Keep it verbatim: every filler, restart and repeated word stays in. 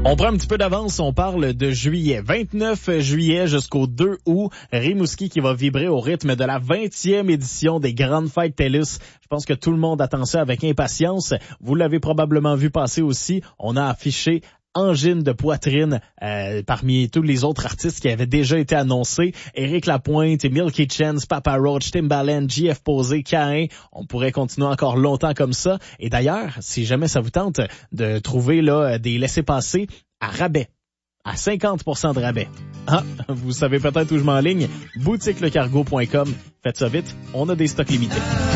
On prend un petit peu d'avance, on parle de juillet. vingt-neuf juillet jusqu'au deux août, Rimouski qui va vibrer au rythme de la vingtième édition des Grandes Fêtes TELUS. Je pense que tout le monde attend ça avec impatience. Vous l'avez probablement vu passer aussi. On a affiché Angine de poitrine euh, parmi tous les autres artistes qui avaient déjà été annoncés. Éric Lapointe, Milky Chance, Papa Roach, Timbaland, J F Posé, Cain. On pourrait continuer encore longtemps comme ça. Et d'ailleurs, si jamais ça vous tente de trouver là des laissez-passer à rabais, à cinquante pour cent de rabais. Ah, vous savez peut-être où je m'enligne. boutique le cargo point com. Faites ça vite, on a des stocks limités.